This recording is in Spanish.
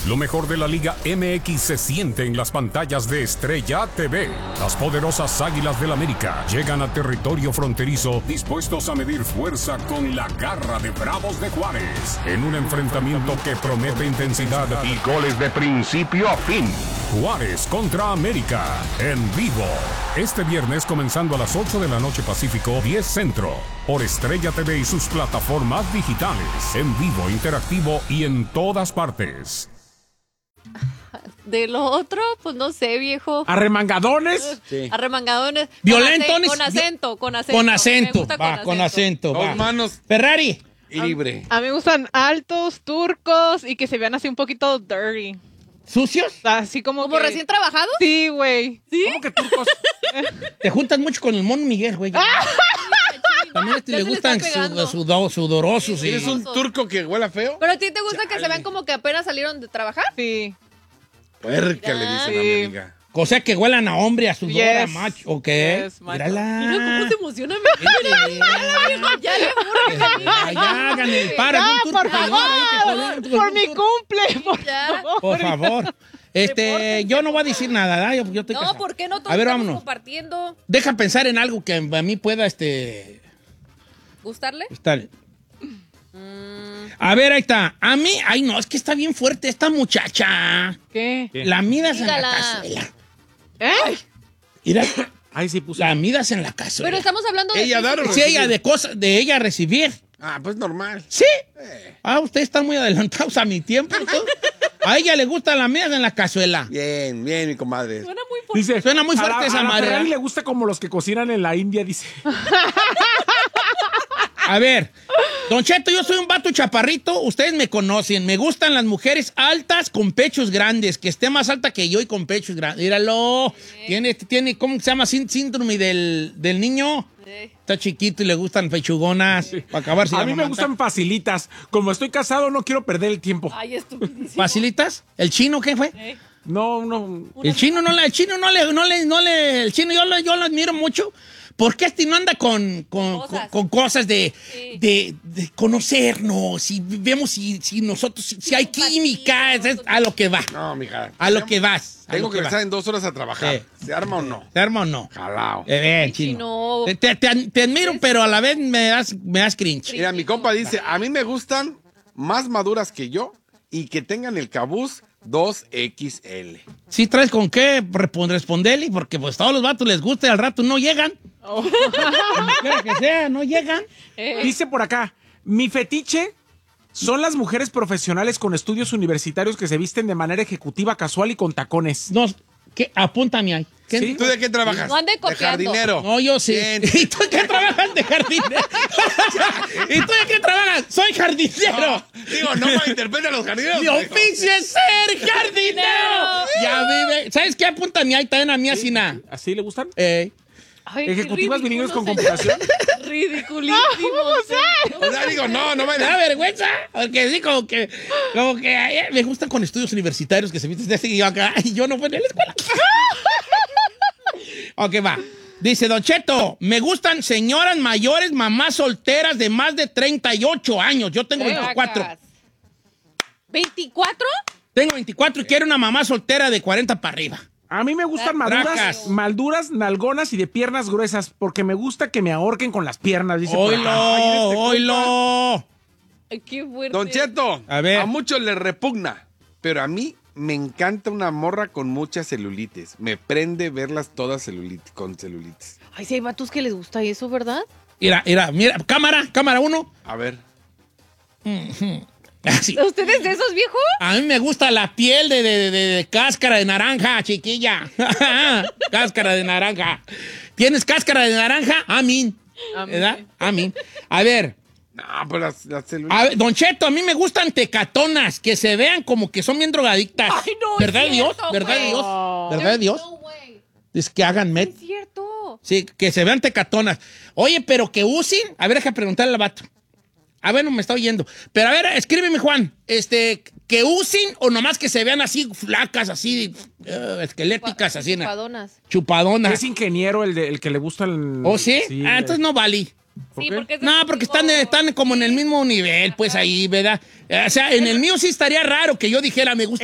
Lo mejor de la Liga MX se siente en las pantallas de Estrella TV. Las poderosas Águilas del América llegan a territorio fronterizo dispuestos a medir fuerza con la garra de Bravos de Juárez. En un enfrentamiento que promete intensidad y goles de principio a fin. Juárez contra América, en vivo. Este viernes comenzando a las 8 de la noche Pacífico, 10 Centro. Por Estrella TV y sus plataformas digitales. En vivo, interactivo y en todas partes. De lo otro, pues no sé, viejo. ¿Arremangadones? Sí. Arremangadones. ¿Violentones? Con acento, con acento. Con acento, Me gusta va, con acento. Va. Dos manos. Ferrari. Libre. A mí me gustan altos, turcos y que se vean así un poquito dirty. ¿Sucios? Así como ¿Como que... recién trabajados? Sí, güey. ¿Sí? ¿Cómo que turcos? Te juntas mucho con el Mono Miguel, güey. También Ya le se gustan está pegando. sudorosos. Y... ¿Tienes un turco que huela feo? ¿Pero a ti te gusta que se vean como que apenas salieron de trabajar? Sí. Puerca, le dicen a mi Sí. amiga. O sea, que huelan a hombre, a sudor, a Yes. macho. ¿Ok? Yes, macho. Mira cómo Mírala. se emociona. Ya le aburre. Ya, hagan el paro. Ya, un turco por calor ahí que favor. joder, Por un mi turco. cumple, por Ya. favor. Por favor. Yo no voy a decir nada, ¿verdad? Yo estoy No, casado. ¿por qué no todos A ver, estamos vámonos. compartiendo? Deja pensar en algo que a mí pueda, ¿Gustarle? estar. A ver, ahí está. A mí, ay, no, es que está bien fuerte esta muchacha. ¿Qué? La midas en la Dígala. cazuela. ¿Eh? Mira, Ay, sí, puso. la midas en la cazuela. Pero estamos hablando de... Ella dar o Sí, ella recibir. de cosas, de ella recibir. Ah, pues normal. Sí. Ustedes están muy adelantados a mi tiempo. ¿No? A ella le gusta la midas en la cazuela. Bien, bien, mi comadre. Suena muy fuerte. Dice, Suena muy fuerte a la, esa a la madre, Ferrari ¿verdad? le gusta como los que cocinan en la India, dice. A ver, Don Cheto, yo soy un vato chaparrito, ustedes me conocen, me gustan las mujeres altas con pechos grandes, que esté más alta que yo y con pechos grandes. Míralo, tiene ¿cómo se llama? Síndrome del niño. Está chiquito y le gustan pechugonas. Para acabar sin A mí me amamantar. gustan facilitas. Como estoy casado, no quiero perder el tiempo. Ay, estupidísimo. ¿Facilitas? ¿El chino qué fue? No, no. El chino el chino yo lo admiro mucho. Porque no anda con cosas de conocernos y vemos si nosotros, si hay química, es a lo que va. No, mija. A lo que vas. a Tengo lo que vas. estar en 2 horas a trabajar. Sí. ¿Se arma o no? ¿Te arma o no? Jalao. Bien, chino. chino. Te admiro, pero a la vez me das cringe. Mira, mi compa dice, a mí me gustan más maduras que yo y que tengan el cabuz 2XL. ¿Sí traes con qué responderle? Porque pues todos los vatos les gusta y al rato no llegan. Como quiera que sea, no llegan. Dice por acá, mi fetiche son las mujeres profesionales con estudios universitarios que se visten de manera ejecutiva, casual y con tacones. No, ¿qué? Apúntame ahí. ¿Qué? Sí. ¿Tú de qué trabajas? No ande De copiando. jardinero. No, yo sí. Bien. ¿Y tú de qué trabajas de jardinero? ¿Y tú de qué trabajas? Soy jardinero. No, digo, no malinterpreten a los jardineros. Mi oficio es ser jardinero. Ya vive. ¿Sabes qué? Apúntame ahí también a mí así nada. ¿Así le gustan? Ay, qué Ejecutivas bilingües con ridículo, computación. señor. Ridiculísimo. O sea, digo, no me ¿Me da vergüenza? Porque sí, como que me gustan con estudios universitarios que se visten así y yo acá, y yo no fui a la escuela. Ok, va. Dice Don Cheto, me gustan señoras mayores, mamás solteras de más de 38 años. Yo tengo 24. ¿24? Tengo 24 y quiero una mamá soltera de 40 para arriba. A mí me gustan Bracas. malduras, nalgonas y de piernas gruesas, porque me gusta que me ahorquen con las piernas, dice por acá. Ay, este compa. ¡Oilo! Ay, qué fuerte. Don Cheto, A ver. muchos les repugna, pero a mí me encanta una morra con mucha celulitis. Me prende verlas todas con celulitis. Ay, si hay vatos que les gusta eso, ¿verdad? Mira, cámara 1. A ver. Así. ¿Ustedes de esos viejos? A mí me gusta la piel de cáscara de naranja, chiquilla. Cáscara de naranja. ¿Tienes cáscara de naranja? Amín. ¿Verdad? Amín. A ver. No, pues las celulitis. A ver, Don Cheto, a mí me gustan tecatonas, que se vean como que son bien drogadictas. Ay, no, ¿Verdad, es Dios? cierto, ¿Verdad, güey. Dios? ¿Verdad, Dios? No, güey. Es que hagan met. Es cierto. Sí, que se vean tecatonas. Oye, pero que usen. A ver, deja preguntarle al vato. Ah, bueno, me está oyendo. Pero a ver, escríbeme, Juan. Que usen o nomás que se vean así flacas, así esqueléticas, así. Chupadonas. Chupadonas. Es ingeniero el que le gusta el... ¿Oh, sí? Entonces no vale. Sí, qué? porque es No, porque están como en el mismo nivel, pues ahí, ¿verdad? O sea, en el mío sí estaría raro que yo dijera, me gusta